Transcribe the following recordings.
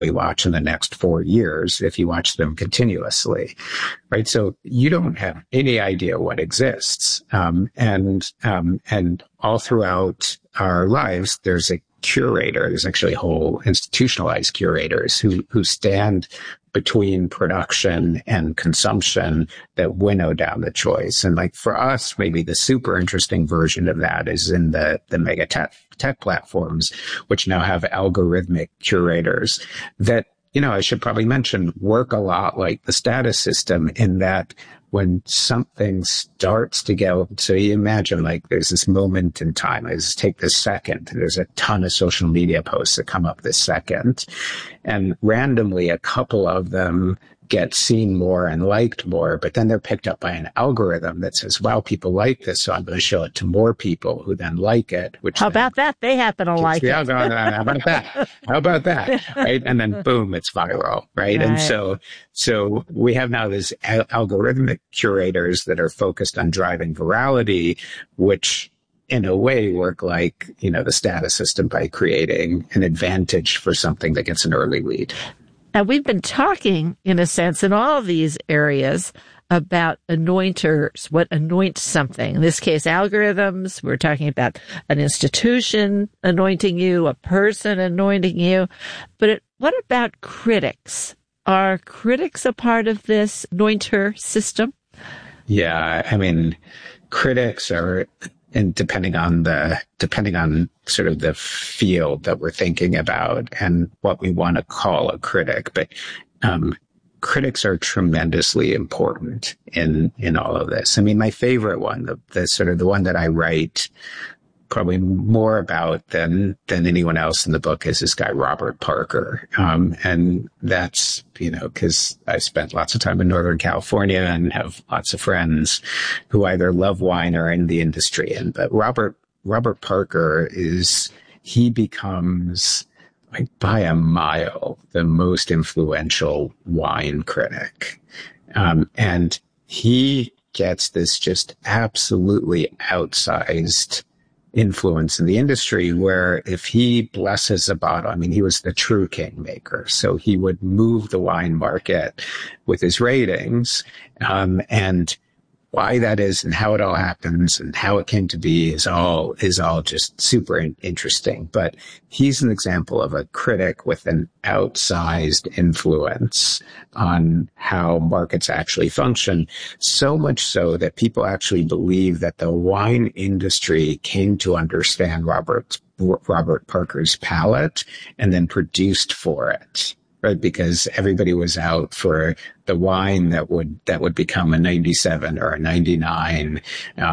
watch in the next 4 years if you watch them continuously, right? So you don't have any idea what exists. And all throughout our lives, there's a curator. There's actually whole institutionalized curators who stand between production and consumption that winnow down the choice. And like for us, maybe the super interesting version of that is in the mega tech platforms, which now have algorithmic curators that, I should probably mention, work a lot like the status system in that when something starts to go, so you imagine like there's this moment in time, I just take this second, there's a ton of social media posts that come up this second, and randomly a couple of them get seen more and liked more, but then they're picked up by an algorithm that says, wow, people like this, so I'm going to show it to more people who then like it. Which How about that? They happen to like it. How about that? How about that? Right? And then boom, it's viral, right? And so we have now this algorithmic curators that are focused on driving virality, which in a way work like, the status system by creating an advantage for something that gets an early lead. Now, we've been talking, in a sense, in all of these areas about anointers, what anoints something. In this case, algorithms. We're talking about an institution anointing you, a person anointing you. But what about critics? Are critics a part of this anointer system? Yeah, I mean, critics are... And depending on sort of the field that we're thinking about and what we want to call a critic, but critics are tremendously important in all of this. I mean, my favorite one, the sort of the one that I write probably more about than anyone else in the book is this guy, Robert Parker. And that's, cause I spent lots of time in Northern California and have lots of friends who either love wine or are in the industry. But Robert Parker he becomes like by a mile the most influential wine critic. And he gets this just absolutely outsized influence in the industry where if he blesses a bottle, I mean, he was the true kingmaker. So he would move the wine market with his ratings. And why that is and how it all happens and how it came to be is all just super interesting. But he's an example of a critic with an outsized influence on how markets actually function. So much so that people actually believe that the wine industry came to understand Robert Parker's palate and then produced for it. Right, because everybody was out for the wine that would become a 97 or a 99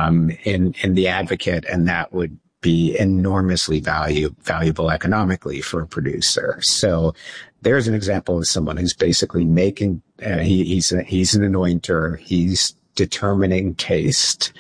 in the Advocate, and that would be enormously valuable economically for a producer. So there's an example of someone who's basically making he's an anointer. He's determining taste,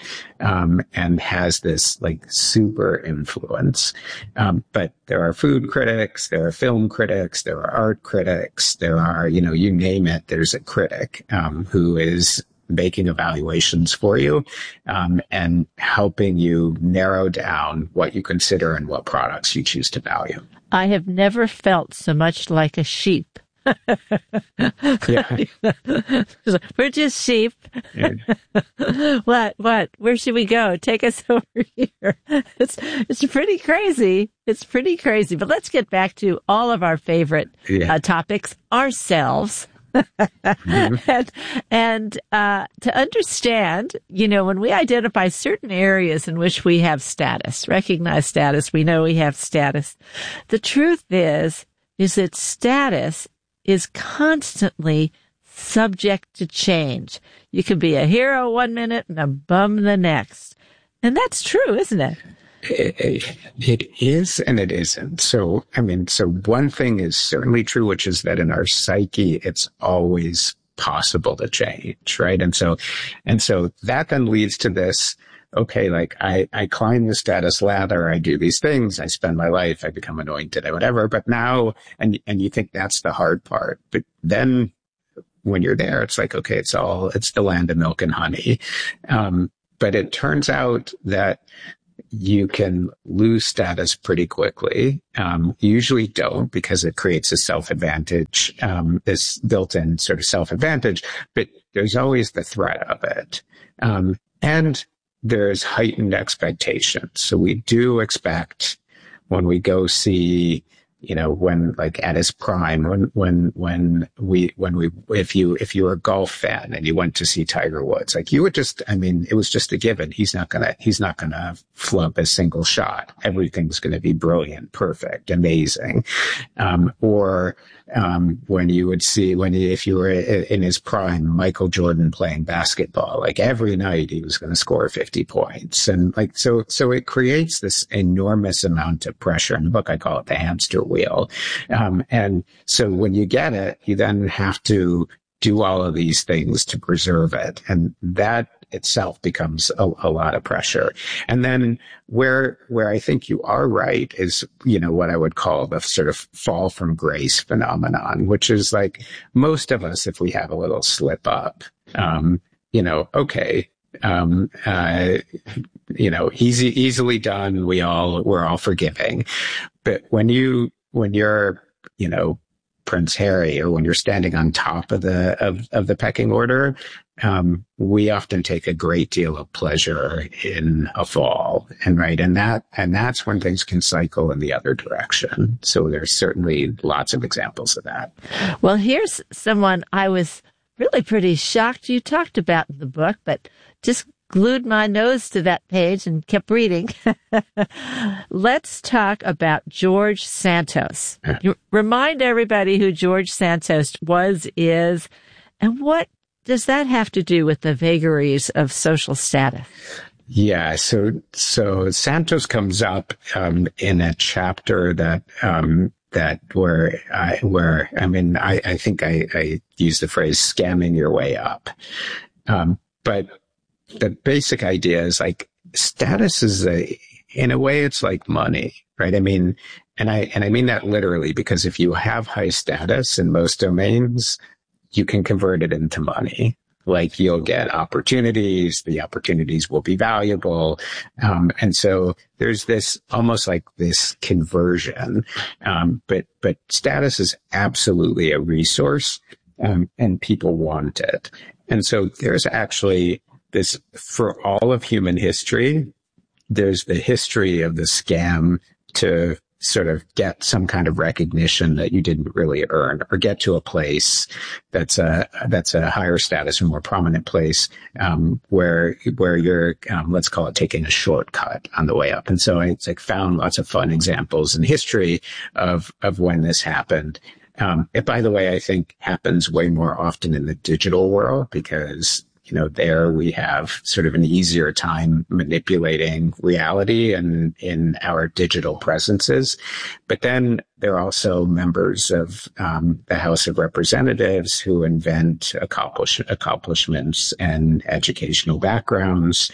and has this like super influence. But there are food critics, there are film critics, there are art critics, there are, you name it, there's a critic, who is making evaluations for you, and helping you narrow down what you consider and what products you choose to value. I have never felt so much like a sheep. Yeah. We're just sheep. Yeah. What? Where should we go? Take us over here. It's pretty crazy. It's pretty crazy. But let's get back to all of our favorite topics, ourselves. and to understand, when we identify certain areas in which we have status, recognized status, we know we have status. The truth is that status is constantly subject to change. You can be a hero 1 minute and a bum the next. And that's true, isn't it? It is and it isn't. So one thing is certainly true, which is that in our psyche, it's always possible to change, right? And so that then leads to this, okay, like I climb the status ladder, I do these things, I spend my life, I become anointed or whatever, but now, and you think that's the hard part, but then when you're there, it's like, okay, it's the land of milk and honey. But it turns out that you can lose status pretty quickly. You usually don't because it creates a self-advantage, this built-in sort of self-advantage, but there's always the threat of it. And there's heightened expectations. So we do expect when we go see, when like at his prime, if you were a golf fan and you went to see Tiger Woods, like you would just, it was just a given. He's not gonna flub a single shot. Everything's gonna be brilliant, perfect, amazing. When you would see, if you were in his prime, Michael Jordan playing basketball, like every night he was going to score 50 points. And like, so it creates this enormous amount of pressure. In the book, I call it the hamster wheel. And so when you get it, you then have to do all of these things to preserve it. And that itself becomes a lot of pressure. And then where I think you are right is, what I would call the sort of fall from grace phenomenon, which is like most of us, if we have a little slip up, easily done. We're all forgiving. But when you're, Prince Harry, or when you're standing on top of the pecking order, we often take a great deal of pleasure in a fall, and that's when things can cycle in the other direction. So there's certainly lots of examples of that. Well, here's someone I was really pretty shocked you talked about in the book, but just glued my nose to that page and kept reading. Let's talk about George Santos. You remind everybody who George Santos is, and what does that have to do with the vagaries of social status? Yeah, so Santos comes up in a chapter that I think I use the phrase "scamming your way up," but the basic idea is like status is in a way it's like money, right? I mean that literally, because if you have high status in most domains, you can convert it into money. Like you'll get opportunities, the opportunities will be valuable. And so there's this almost like this conversion. But status is absolutely a resource, and people want it. And so there's actually this, for all of human history, there's the history of the scam to sort of get some kind of recognition that you didn't really earn, or get to a place that's a higher status and more prominent place, where you're, let's call it taking a shortcut on the way up. And so I found lots of fun examples in history of when this happened. It, by the way, I think happens way more often in the digital world, because there we have sort of an easier time manipulating reality and in our digital presences. But then there are also members of the House of Representatives who invent accomplishments and educational backgrounds,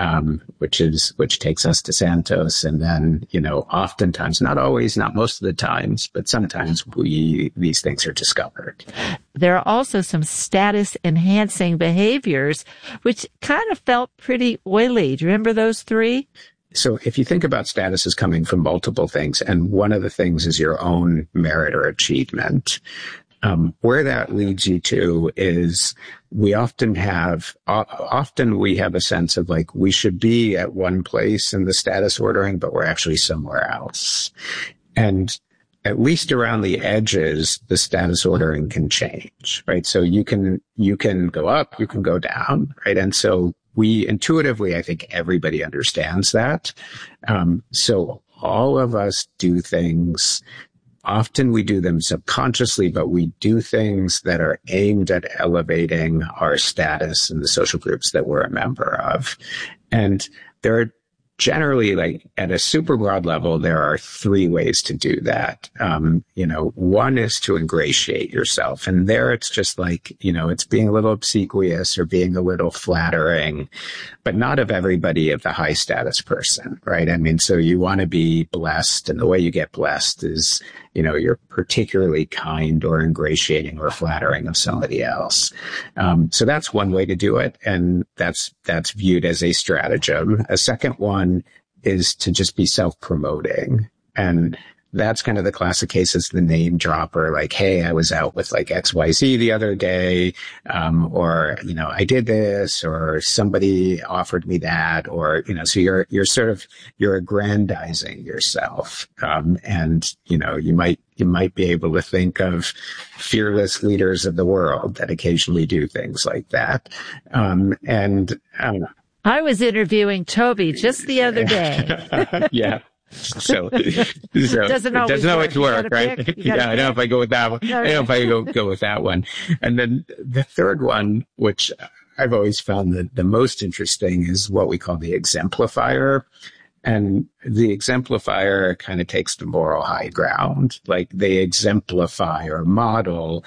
which takes us to Santos. And then, oftentimes, not always, not most of the times, but sometimes these things are discovered. There are also some status enhancing behaviors, which kind of felt pretty oily. Do you remember those three? So if you think about status as coming from multiple things, and one of the things is your own merit or achievement, where that leads you to is we often have a sense of like, we should be at one place in the status ordering, but we're actually somewhere else. And at least around the edges, the status ordering can change, right? So you can go up, you can go down, right? And so we intuitively, I think everybody understands that. So all of us do things. Often we do them subconsciously, but we do things that are aimed at elevating our status in the social groups that we're a member of. And there are generally, like at a super broad level, there are three ways to do that. One is to ingratiate yourself. And there it's just like, it's being a little obsequious or being a little flattering, but not of everybody, of the high status person, right? I mean, so you want to be blessed. And the way you get blessed is, you're particularly kind or ingratiating or flattering of somebody else. So that's one way to do it. And that's viewed as a stratagem. A second one is to just be self-promoting. And that's kind of the classic case as the name dropper, like, hey, I was out with like XYZ the other day, or, you know, I did this, or somebody offered me that, or, you know, so you're aggrandizing yourself. And, you know, you might be able to think of fearless leaders of the world that occasionally do things like that. I was interviewing Toby just the other day. Yeah. So it doesn't always work, right? Yeah, I know if I go with that one. I know if I go with that one. And then the third one, which I've always found the most interesting, is what we call the exemplifier. And the exemplifier kind of takes the moral high ground. Like they exemplify or model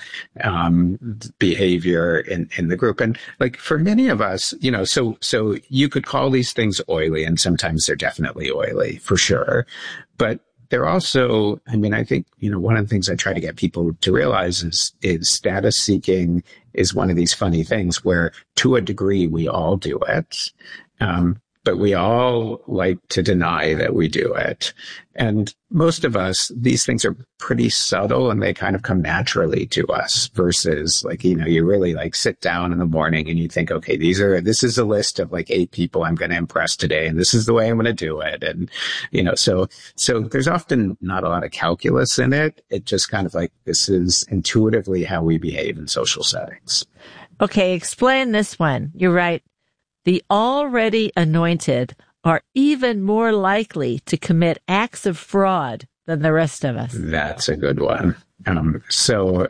behavior in the group. And like for many of us, you know, so you could call these things oily, and sometimes they're definitely oily for sure. But they're also, I mean, I think, you know, one of the things I try to get people to realize is status seeking is one of these funny things where to a degree we all do it. But we all like to deny that we do it. And most of us, these things are pretty subtle and they kind of come naturally to us versus like, you know, you really like sit down in the morning and you think, okay, this is a list of like 8 people I'm going to impress today. And this is the way I'm going to do it. And, you know, so there's often not a lot of calculus in it. It just kind of like, this is intuitively how we behave in social settings. Okay. Explain this one. You're right. The already anointed are even more likely to commit acts of fraud than the rest of us. That's a good one. So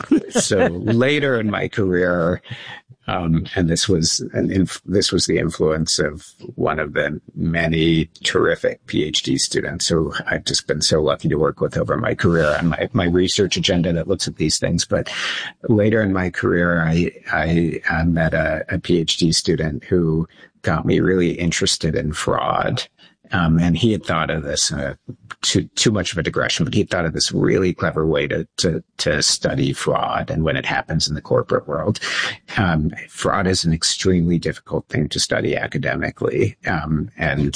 later in my career, and this was the influence of one of the many terrific PhD students who I've just been so lucky to work with over my career on my research agenda that looks at these things. But later in my career, I met a PhD student who got me really interested in fraud. And he had thought of this, too much of a digression, but he had thought of this really clever way to study fraud. And when it happens in the corporate world, fraud is an extremely difficult thing to study academically. And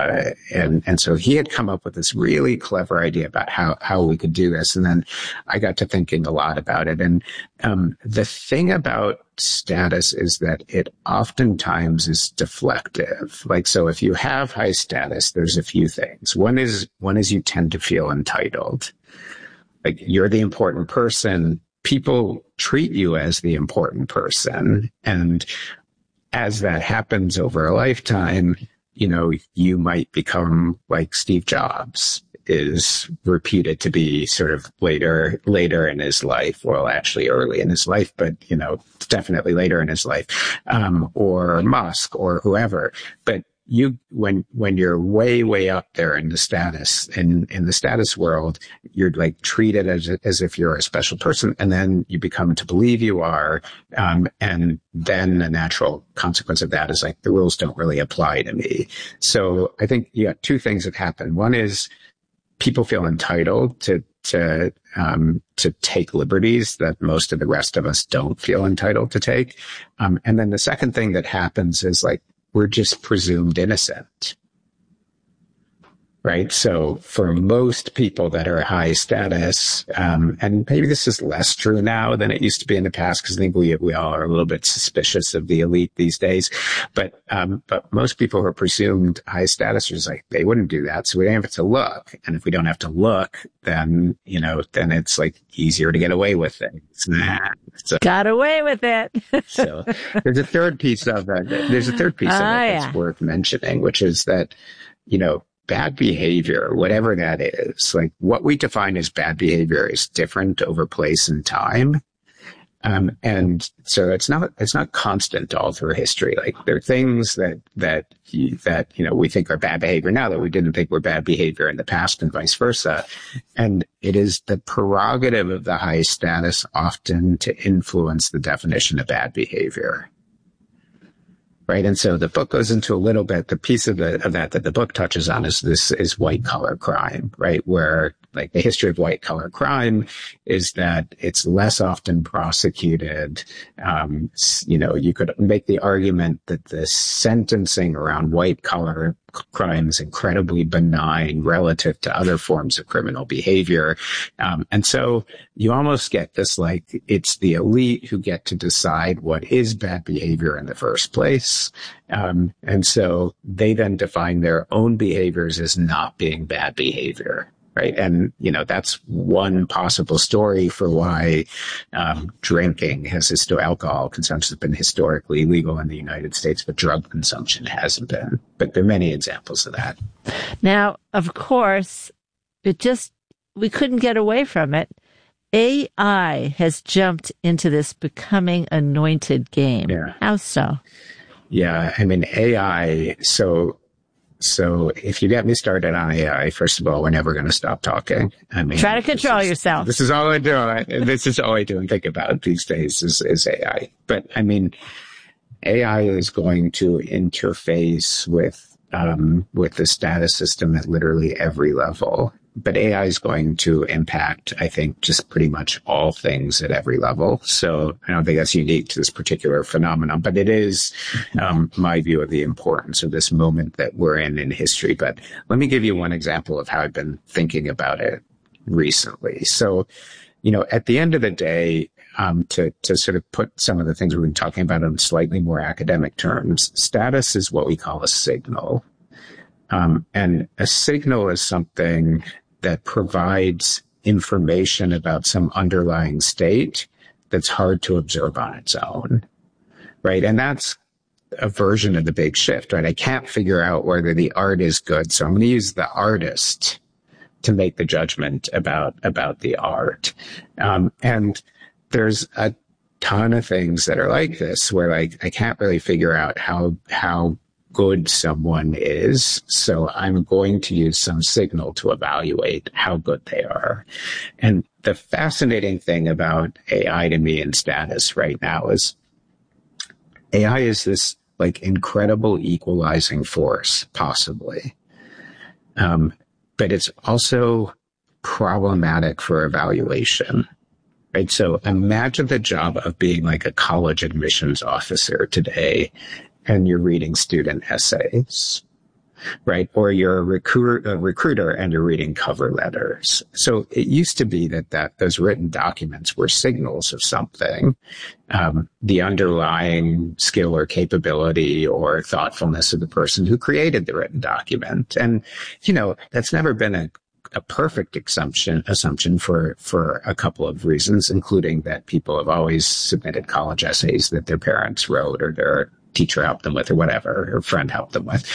so he had come up with this really clever idea about how we could do this. And then I got to thinking a lot about it. And, the thing about status is that it oftentimes is deflective. Like, so if you have high status, there's a few things. One is you tend to feel entitled. Like you're the important person. People treat you as the important person. And as that happens over a lifetime, you know, you might become like Steve Jobs is reputed to be sort of later in his life. Well, actually early in his life, but, you know, definitely later in his life, or Musk or whoever. But when you're way up there in the status, in the status world, you're like treated as if you're a special person. And then you become to believe you are. And then the natural consequence of that is like, the rules don't really apply to me. So I think you got 2 things that happen. One is people feel entitled to take liberties that most of the rest of us don't feel entitled to take. And then the second thing that happens is like, we're just presumed innocent. Right. So for most people that are high status, and maybe this is less true now than it used to be in the past, because I think we all are a little bit suspicious of the elite these days. But most people who are presumed high status are like, they wouldn't do that. So we don't have to look. And if we don't have to look, then, you know, then it's like easier to get away with things. So, got away with it. So there's a third piece of it. There's a third piece of it that's worth mentioning, which is that, you know, bad behavior, whatever that is, like what we define as bad behavior is different over place and time. And so it's not constant all through history. Like there are things that you know, we think are bad behavior now that we didn't think were bad behavior in the past and vice versa. And it is the prerogative of the high status often to influence the definition of bad behavior. Right. And so the book goes into a little bit, the piece of that the book touches on is white collar crime, right? Where like the history of white collar crime is that it's less often prosecuted. You could make the argument that the sentencing around white collar crime is incredibly benign relative to other forms of criminal behavior. And so you almost get this, like, it's the elite who get to decide what is bad behavior in the first place. And so they then define their own behaviors as not being bad behavior. Right. And, that's one possible story for why drinking alcohol consumption has been historically legal in the United States, but drug consumption hasn't been. But there are many examples of that. Now, of course, we couldn't get away from it. AI has jumped into this becoming anointed game. Yeah. How so? Yeah. I mean, AI. So if you get me started on AI, first of all, we're never going to stop talking. I mean, try to control yourself. This is all I do. This is all I do and think about these days is AI. But I mean, AI is going to interface with the status system at literally every level. But AI is going to impact, I think, just pretty much all things at every level. So I don't think that's unique to this particular phenomenon, but it is my view of the importance of this moment that we're in history. But let me give you one example of how I've been thinking about it recently. So, at the end of the day, to sort of put some of the things we've been talking about in slightly more academic terms, status is what we call a signal. And a signal is something that provides information about some underlying state that's hard to observe on its own, right? And that's a version of the big shift, right? I can't figure out whether the art is good, so I'm going to use the artist to make the judgment about the art. And there's a ton of things that are like this, where like I can't really figure out how good someone is, so I'm going to use some signal to evaluate how good they are. And the fascinating thing about AI to me and status right now is AI is this like incredible equalizing force, possibly. But it's also problematic for evaluation. Right. So imagine the job of being like a college admissions officer today, and you're reading student essays, right? Or you're a recruiter and you're reading cover letters. So it used to be that those written documents were signals of something, the underlying skill or capability or thoughtfulness of the person who created the written document. And, that's never been a perfect assumption for a couple of reasons, including that people have always submitted college essays that their parents wrote or their teacher helped them with or whatever, or friend helped them with.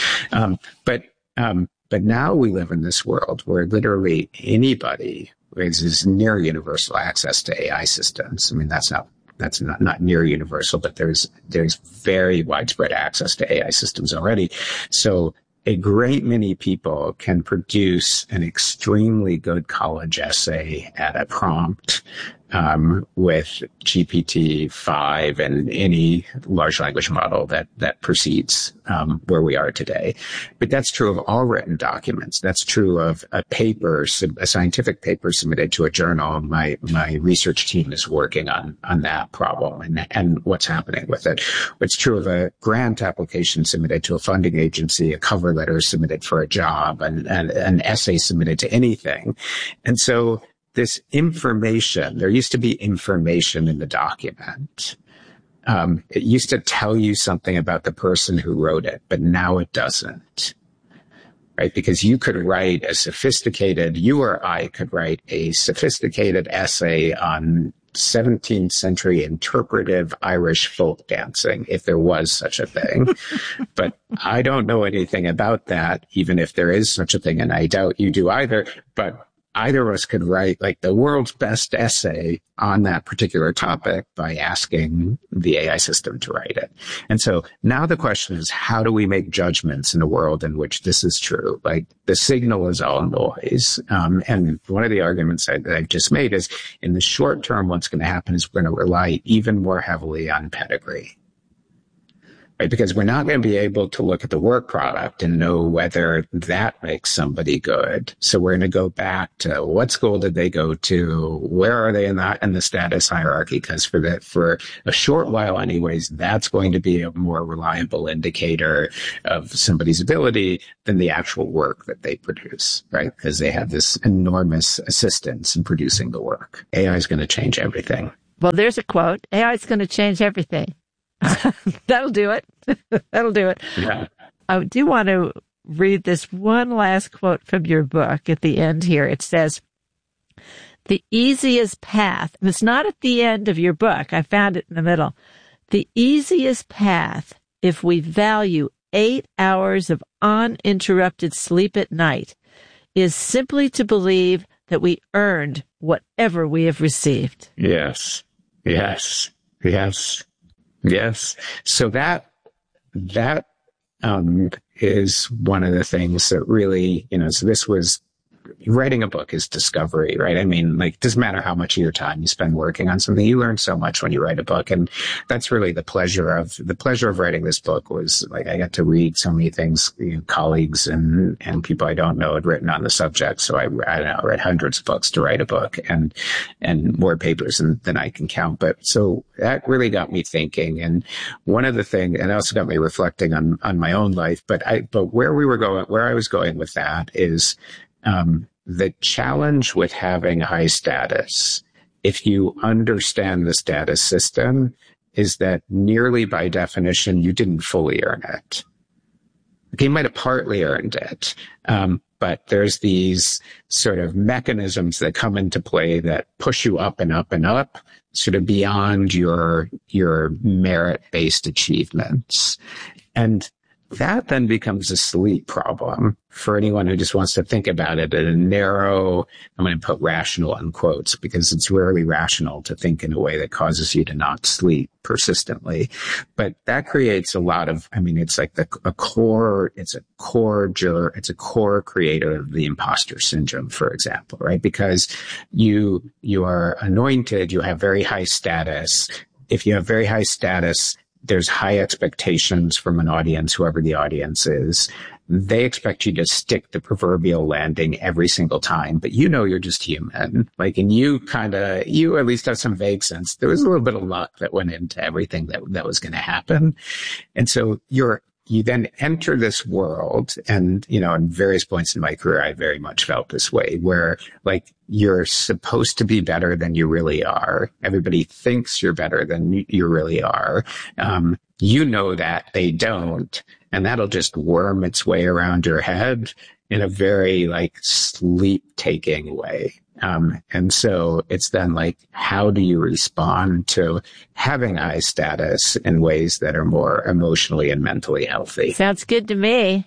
But now we live in this world where literally anybody has near universal access to AI systems. I mean, that's not near universal, but there's very widespread access to AI systems already. So a great many people can produce an extremely good college essay at a prompt with GPT-5 and any large language model that precedes where we are today. But that's true of all written documents. That's true of a scientific paper submitted to a journal. My research team is working on that problem and what's happening with it. It's true of a grant application submitted to a funding agency, a cover letter submitted for a job, and an essay submitted to anything. And so this information, there used to be information in the document. It used to tell you something about the person who wrote it, but now it doesn't, right? Because you or I could write a sophisticated essay on 17th century interpretive Irish folk dancing, if there was such a thing. But I don't know anything about that, even if there is such a thing, and I doubt you do either. But either of us could write like the world's best essay on that particular topic by asking the AI system to write it. And so now the question is, how do we make judgments in a world in which this is true? Like the signal is all noise. And one of the arguments that I've just made is in the short term, what's going to happen is we're going to rely even more heavily on pedigree. right? Because we're not going to be able to look at the work product and know whether that makes somebody good. So we're going to go back to what school did they go to? Where are they in the status hierarchy? Because for a short while anyways, that's going to be a more reliable indicator of somebody's ability than the actual work that they produce, right? Because they have this enormous assistance in producing the work. AI is going to change everything. Well, there's a quote. AI is going to change everything. That'll do it. That'll do it. Yeah. I do want to read this one last quote from your book at the end here. It says, the easiest path, and it's not at the end of your book. I found it in the middle. The easiest path, if we value 8 hours of uninterrupted sleep at night, is simply to believe that we earned whatever we have received. Yes. Yes. Yes. Yes. So that is one of the things that really, so this was, writing a book is discovery, right? I mean, like, it doesn't matter how much of your time you spend working on something, you learn so much when you write a book. And that's really the pleasure of writing this book was like, I got to read so many things, colleagues and people I don't know had written on the subject. So I read hundreds of books to write a book and more papers than I can count. But so that really got me thinking. And one of the things, and also got me reflecting on my own life, but where I was going with that is, the challenge with having high status, if you understand the status system, is that nearly by definition, you didn't fully earn it. Okay, you might have partly earned it, but there's these sort of mechanisms that come into play that push you up and up and up, sort of beyond your merit-based achievements. And that then becomes a sleep problem for anyone who just wants to think about it at a narrow, I'm going to put rational in quotes because it's rarely rational to think in a way that causes you to not sleep persistently. But that creates a lot of, it's like it's a core creator of the imposter syndrome, for example, right? Because you are anointed, you have very high status. If you have very high status, there's high expectations from an audience, whoever the audience is. They expect you to stick the proverbial landing every single time, but you're just human. Like, and you at least have some vague sense. There was a little bit of luck that went into everything that was going to happen. And so you then enter this world and, in various points in my career, I very much felt this way where like you're supposed to be better than you really are. Everybody thinks you're better than you really are. That they don't, and that'll just worm its way around your head in a very like sleep taking way. And so it's then like, how do you respond to having high status in ways that are more emotionally and mentally healthy? Sounds good to me.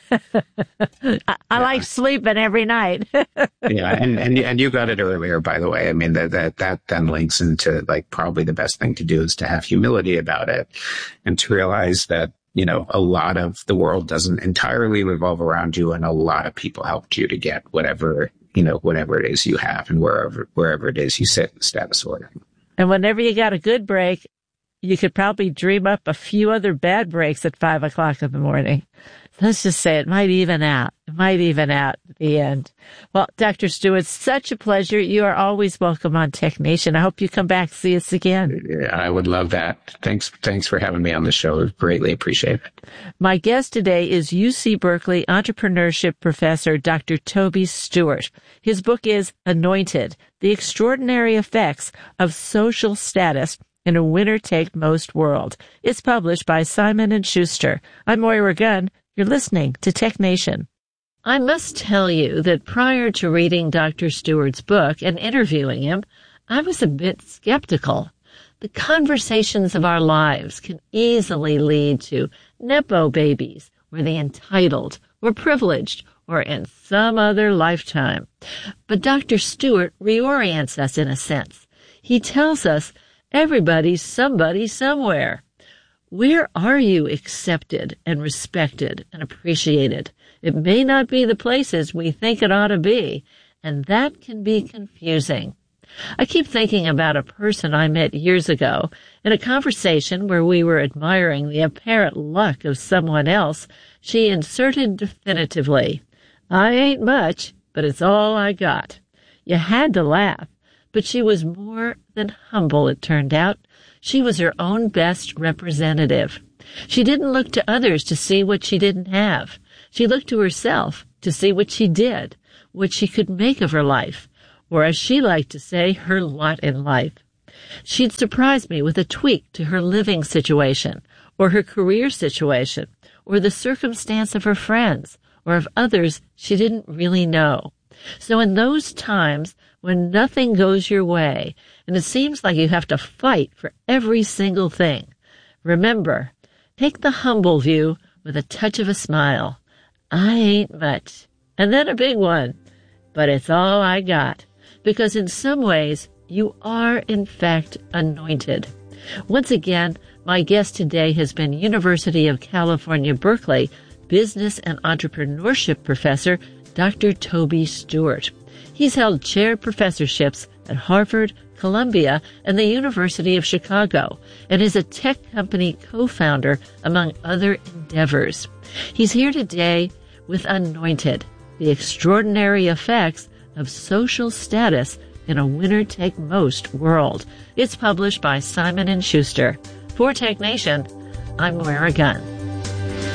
I like sleeping every night. Yeah. And you got it earlier, by the way. That then links into like probably the best thing to do is to have humility about it and to realize that, a lot of the world doesn't entirely revolve around you and a lot of people helped you to get whatever it is you have and wherever it is you sit in the status order. And whenever you got a good break, you could probably dream up a few other bad breaks at 5 o'clock in the morning. Let's just say it might even out. It might even out at the end. Well, Dr. Stewart, such a pleasure. You are always welcome on Tech Nation. I hope you come back, see us again. Yeah, I would love that. Thanks for having me on the show. Greatly appreciate it. My guest today is UC Berkeley entrepreneurship professor, Dr. Toby Stewart. His book is Anointed: The Extraordinary Effects of Social Status in a Winner-Take-Most World. It's published by Simon & Schuster. I'm Moira Gunn. You're listening to Tech Nation. I must tell you that prior to reading Dr. Stewart's book and interviewing him, I was a bit skeptical. The conversations of our lives can easily lead to Nepo babies, or the entitled, or privileged, or in some other lifetime. But Dr. Stewart reorients us in a sense. He tells us everybody's somebody somewhere. Where are you accepted and respected and appreciated? It may not be the places we think it ought to be, and that can be confusing. I keep thinking about a person I met years ago in a conversation where we were admiring the apparent luck of someone else. She inserted definitively, "I ain't much, but it's all I got." You had to laugh, but she was more than humble, it turned out. She was her own best representative. She didn't look to others to see what she didn't have. She looked to herself to see what she did, what she could make of her life, or as she liked to say, her lot in life. She'd surprise me with a tweak to her living situation, or her career situation, or the circumstance of her friends, or of others she didn't really know. So in those times when nothing goes your way, and it seems like you have to fight for every single thing, remember, take the humble view with a touch of a smile. I ain't much. And then a big one. But it's all I got. Because in some ways, you are, in fact, anointed. Once again, my guest today has been University of California, Berkeley business and entrepreneurship professor, Dr. Toby Stewart. He's held chair professorships at Harvard, Columbia, and the University of Chicago, and is a tech company co-founder, among other endeavors. He's here today with Anointed, the extraordinary effects of social status in a winner-take-most world. It's published by Simon & Schuster. For Tech Nation, I'm Moira Gunn.